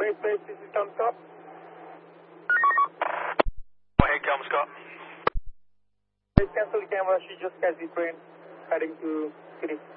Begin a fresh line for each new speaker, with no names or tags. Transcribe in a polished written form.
Base, this is Tom Scott.
Go ahead, Tom Scott.
Please cancel the camera. She just has the train heading to city.